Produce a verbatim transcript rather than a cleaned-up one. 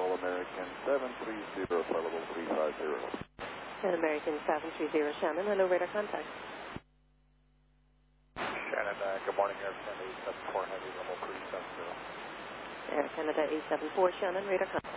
All American seven three zero, flight level three five zero. And American seven three zero, Shannon, hello, radar contact. Shannon, uh, good morning, Air Canada eight seven four Heavy, level three seven zero. Air Canada eight seven four, Shannon, radar contact.